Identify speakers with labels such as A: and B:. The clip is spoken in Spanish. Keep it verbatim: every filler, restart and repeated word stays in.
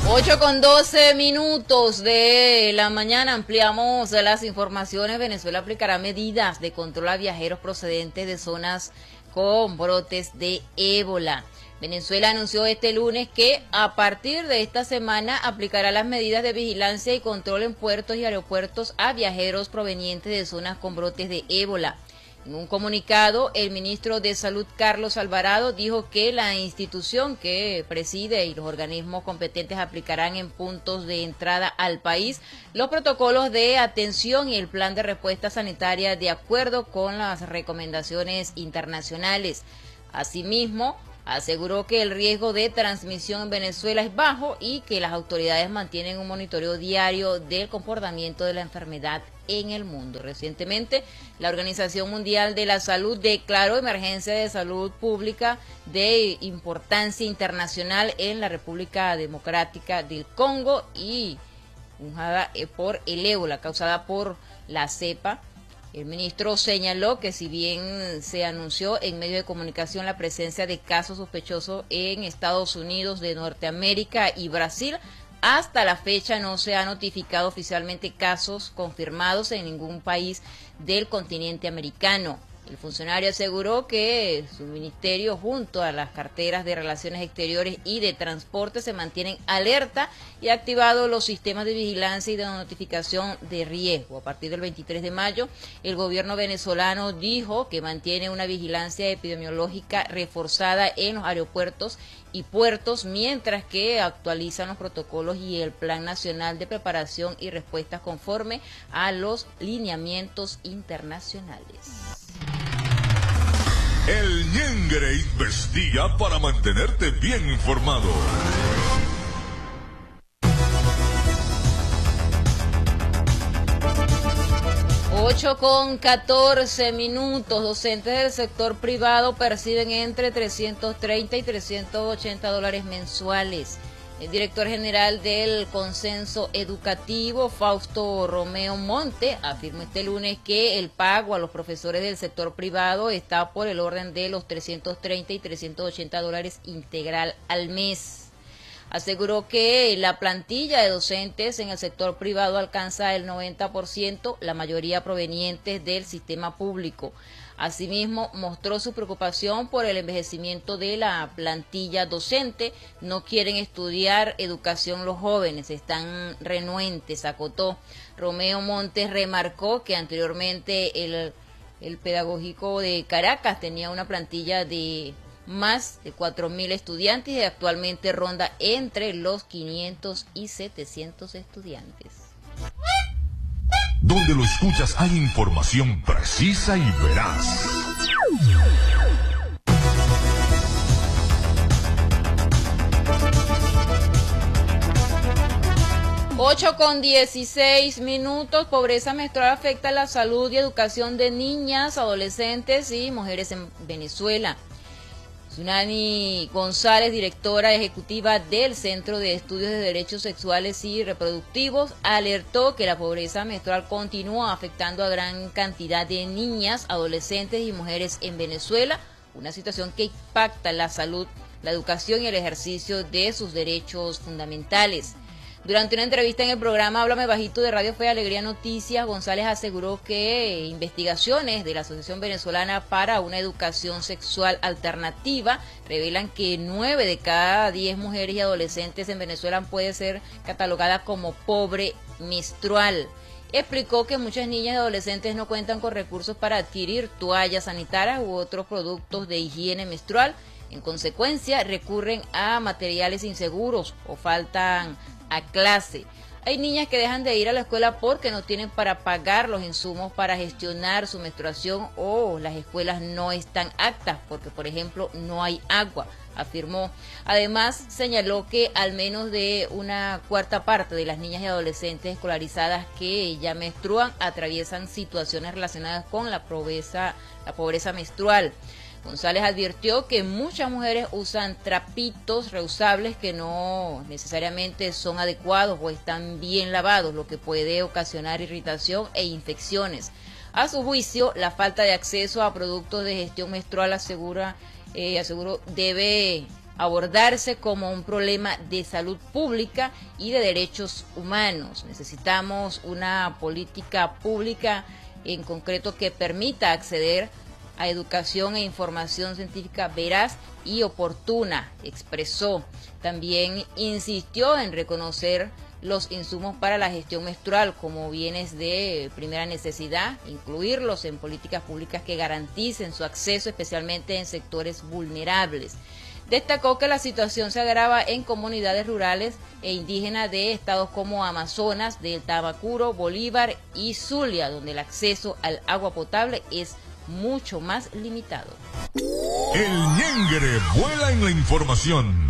A: ocho con doce minutos de la mañana, ampliamos las informaciones. Venezuela aplicará medidas de control a viajeros procedentes de zonas con brotes de ébola. Venezuela anunció este lunes que a partir de esta semana aplicará las medidas de vigilancia y control en puertos y aeropuertos a viajeros provenientes de zonas con brotes de ébola. En un comunicado, el ministro de Salud, Carlos Alvarado, dijo que la institución que preside y los organismos competentes aplicarán en puntos de entrada al país los protocolos de atención y el plan de respuesta sanitaria de acuerdo con las recomendaciones internacionales. Asimismo, aseguró que el riesgo de transmisión en Venezuela es bajo y que las autoridades mantienen un monitoreo diario del comportamiento de la enfermedad en el mundo. Recientemente, la Organización Mundial de la Salud declaró emergencia de salud pública de importancia internacional en la República Democrática del Congo y por el ébola causada por la cepa. El ministro señaló que si bien se anunció en medios de comunicación la presencia de casos sospechosos en Estados Unidos de Norteamérica y Brasil, hasta la fecha no se ha notificado oficialmente casos confirmados en ningún país del continente americano. El funcionario aseguró que su ministerio, junto a las carteras de Relaciones Exteriores y de Transporte, se mantienen alerta y ha activado los sistemas de vigilancia y de notificación de riesgo. A partir del veintitrés de mayo, el gobierno venezolano dijo que mantiene una vigilancia epidemiológica reforzada en los aeropuertos y puertos, mientras que actualizan los protocolos y el Plan Nacional de Preparación y Respuesta conforme a los lineamientos internacionales.
B: El Ñengre investiga para mantenerte bien informado.
A: ocho con catorce minutos. Docentes del sector privado perciben entre trescientos treinta y trescientos ochenta dólares mensuales. El director general del Consenso Educativo, Fausto Romeo Monte, afirmó este lunes que el pago a los profesores del sector privado está por el orden de los trescientos treinta y trescientos ochenta dólares integral al mes. Aseguró que la plantilla de docentes en el sector privado alcanza el noventa por ciento, la mayoría provenientes del sistema público. Asimismo, mostró su preocupación por el envejecimiento de la plantilla docente. No quieren estudiar educación los jóvenes, están renuentes, acotó. Romeo Montes remarcó que anteriormente el, el pedagógico de Caracas tenía una plantilla de más de cuatro mil estudiantes y actualmente ronda entre los quinientos y setecientos estudiantes.
B: Donde lo escuchas hay información precisa y veraz.
A: ocho con dieciséis minutos. Pobreza menstrual afecta la salud y educación de niñas, adolescentes y mujeres en Venezuela. Tsunani González, directora ejecutiva del Centro de Estudios de Derechos Sexuales y Reproductivos, alertó que la pobreza menstrual continúa afectando a gran cantidad de niñas, adolescentes y mujeres en Venezuela, una situación que impacta la salud, la educación y el ejercicio de sus derechos fundamentales. Durante una entrevista en el programa Háblame Bajito de Radio Fe y Alegría Noticias, González aseguró que investigaciones de la Asociación Venezolana para una Educación Sexual Alternativa revelan que nueve de cada diez mujeres y adolescentes en Venezuela puede ser catalogada como pobre menstrual. Explicó que muchas niñas y adolescentes no cuentan con recursos para adquirir toallas sanitarias u otros productos de higiene menstrual. En consecuencia, recurren a materiales inseguros o faltan a clase. Hay niñas que dejan de ir a la escuela porque no tienen para pagar los insumos para gestionar su menstruación o las escuelas no están aptas porque, por ejemplo, no hay agua, afirmó. Además, señaló que al menos de una cuarta parte de las niñas y adolescentes escolarizadas que ya menstruan atraviesan situaciones relacionadas con la pobreza, la pobreza menstrual. González advirtió que muchas mujeres usan trapitos reusables que no necesariamente son adecuados o están bien lavados, lo que puede ocasionar irritación e infecciones. A su juicio, la falta de acceso a productos de gestión menstrual asegura, eh, aseguró, debe abordarse como un problema de salud pública y de derechos humanos. Necesitamos una política pública en concreto que permita acceder a educación e información científica veraz y oportuna, expresó. También insistió en reconocer los insumos para la gestión menstrual como bienes de primera necesidad, incluirlos en políticas públicas que garanticen su acceso, especialmente en sectores vulnerables. Destacó que la situación se agrava en comunidades rurales e indígenas de estados como Amazonas, del Tamacuro, Bolívar y Zulia, donde el acceso al agua potable es mucho más limitado.
B: El ñengre vuela en la información.